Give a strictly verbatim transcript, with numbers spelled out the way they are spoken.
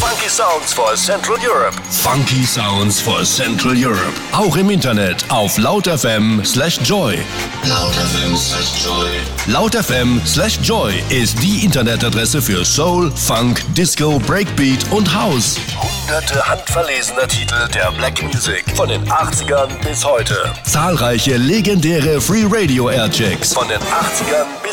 Funky Sounds for Central Europe. Funky Sounds for Central Europe. Auch im Internet auf lautfm slash joy. lautfm slash joy. lautfm slash joy ist die Internetadresse für Soul, Funk, Disco, Breakbeat und House. Hunderte handverlesener Titel der Black Music von den achtzigern bis heute. Zahlreiche legendäre Free Radio Airchecks Von den achtzigern bis